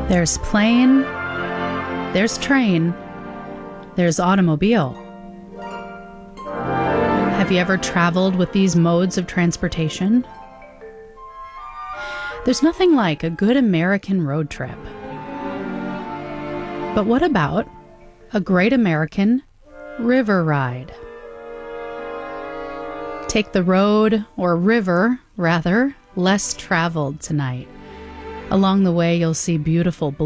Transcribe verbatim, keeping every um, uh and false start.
There's plane, there's train, there's automobile. Have you ever traveled with these modes of transportation? There's nothing like a good American road trip. But what about a great American river ride? Take the road, or river, rather, less traveled tonight. Along the way, you'll see beautiful blue